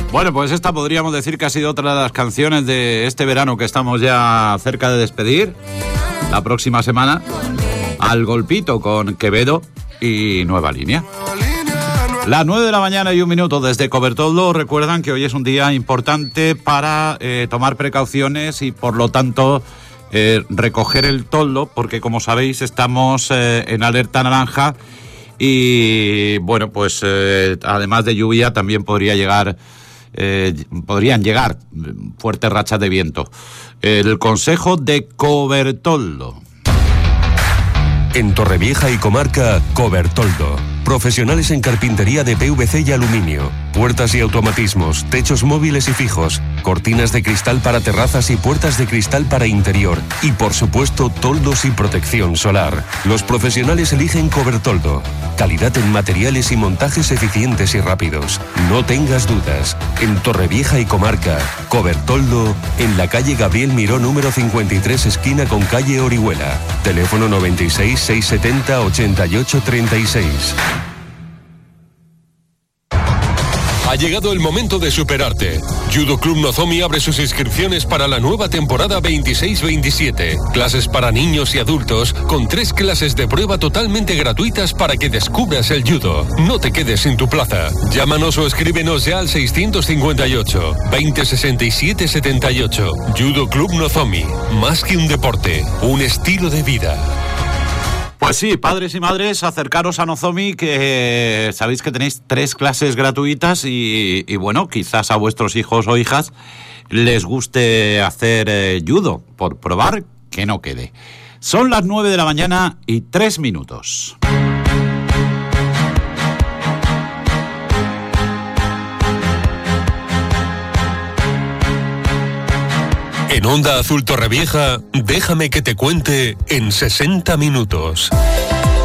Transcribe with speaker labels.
Speaker 1: Bueno, pues esta podríamos decir que ha sido otra de las canciones de este verano que estamos ya cerca de despedir. La próxima semana, Al Golpito con Quevedo y Nueva Línea. Las 9 de la mañana y 1 minuto desde Cobertoldo. Recuerdan que hoy es un día importante para tomar precauciones y por lo tanto recoger el toldo, porque como sabéis estamos en alerta naranja y bueno, pues además de lluvia también podrían llegar fuertes rachas de viento. El consejo de Cobertoldo.
Speaker 2: En Torrevieja y comarca, Cobertoldo. Profesionales en carpintería de PVC y aluminio, puertas y automatismos, techos móviles y fijos, cortinas de cristal para terrazas y puertas de cristal para interior y, por supuesto, toldos y protección solar. Los profesionales eligen Cobertoldo. Calidad en materiales y montajes eficientes y rápidos. No tengas dudas. En Torrevieja y comarca, Cobertoldo, en la calle Gabriel Miró número 53, esquina con calle Orihuela. Teléfono 96 670 88 36.
Speaker 3: Ha llegado el momento de superarte. Judo Club Nozomi abre sus inscripciones para la nueva temporada 26-27. Clases para niños y adultos, con 3 clases de prueba totalmente gratuitas para que descubras el judo. No te quedes sin tu plaza. Llámanos o escríbenos ya al 658 2067 78. Judo Club Nozomi. Más que un deporte, un estilo de vida.
Speaker 1: Pues sí, padres y madres, acercaros a Nozomi, que sabéis que tenéis 3 clases gratuitas y bueno, quizás a vuestros hijos o hijas les guste hacer judo, por probar que no quede. Son las 9 de la mañana y 3 minutos.
Speaker 3: En Onda Azul Torrevieja, déjame que te cuente en 60 minutos.